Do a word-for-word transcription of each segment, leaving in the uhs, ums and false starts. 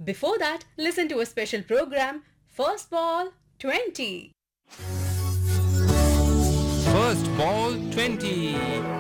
Before that, listen to a special program, First Ball twenty. First ball twenty.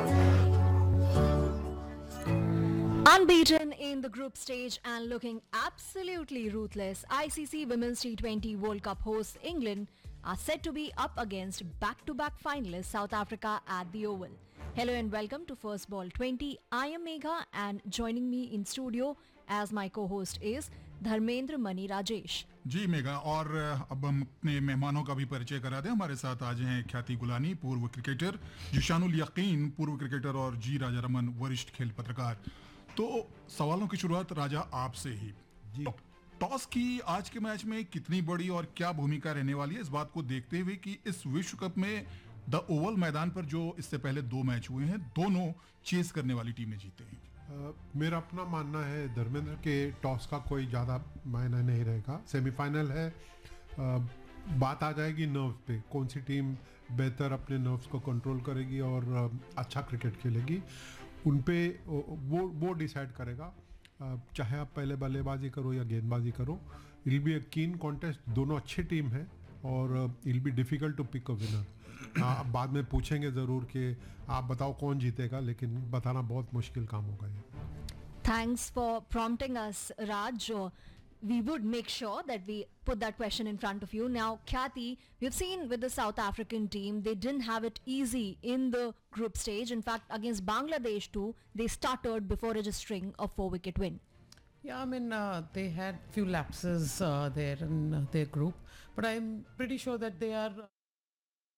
Unbeaten in the group stage and looking absolutely ruthless, I C C Women's T twenty World Cup hosts England are set to be up against back-to-back finalists South Africa at the Oval. Hello and welcome to First Ball twenty. I am Megha and joining me in studio as my co-host is Dharmendra money Rajesh. Ji mega, और अब हम अपने मेहमानों का भी परिचय करा दें। हमारे साथ आज हैं ख्याति गुलानी, पूर्व क्रिकेटर, जिशानुल यकीन, पूर्व क्रिकेटर, और जी राजा रमन, वरिष्ठ खेल पत्रकार। तो सवालों की शुरुआत राजा आपसे ही। जी। तो, टॉस की आज के मैच में कितनी बड़ी और क्या भूमिका रहने वाली है, इस बात को देखते हुए कि इस विश्व कप में द ओवल मैदान पर जो इससे पहले दो मैच हुए हैं, दोनों चेस करने वाली टीमें जीते हैं। Uh, मेरा अपना मानना है धर्मेंद्र के टॉस का कोई ज़्यादा मायना नहीं रहेगा। सेमीफाइनल है, uh, बात आ जाएगी नर्व पे, कौन सी टीम बेहतर अपने नर्व्स को कंट्रोल करेगी और uh, अच्छा क्रिकेट खेलेगी, उन पे वो वो डिसाइड करेगा। uh, चाहे आप पहले बल्लेबाजी करो या गेंदबाजी करो, इट विल बी अ कीन कॉन्टेस्ट। दोनों अच्छी टीम है और it will be difficult to pick a winner. आप बाद में पूछेंगे ज़रूर कि आप बताओ कौन जीतेगा, लेकिन बताना बहुत मुश्किल काम होगा ये। Thanks for prompting us, Raj. Uh, We would make sure that we put that question in front of you. Now, Khyati, we've seen with the South African team, they didn't have it easy in the group stage. In fact, against Bangladesh too, they stuttered before registering a four-wicket win. Yeah, I mean, uh, they had few lapses uh, there in uh, their group, but I'm pretty sure that they are